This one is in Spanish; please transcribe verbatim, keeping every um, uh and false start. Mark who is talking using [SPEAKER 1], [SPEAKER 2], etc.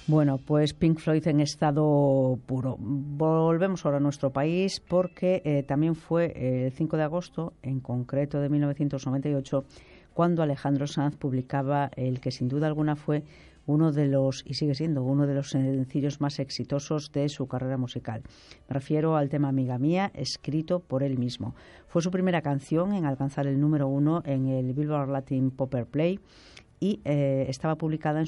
[SPEAKER 1] Bueno, pues Pink Floyd en estado puro. Volvemos ahora a nuestro país porque eh, también fue el cinco de agosto, en concreto de mil novecientos noventa y ocho, cuando Alejandro Sanz publicaba el que sin duda alguna fue uno de los, y sigue siendo uno de los sencillos más exitosos de su carrera musical. Me refiero al tema Amiga Mía, escrito por él mismo. Fue su primera canción en alcanzar el número uno en el Billboard Latin Pop Airplay y eh, estaba publicada en